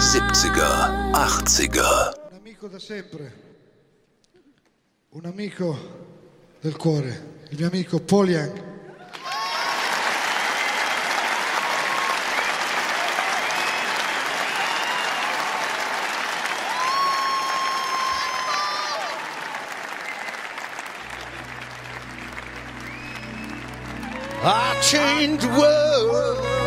70er, 80er. Un amico da sempre, un amico del cuore, il mio amico Paul Young. I changed the world.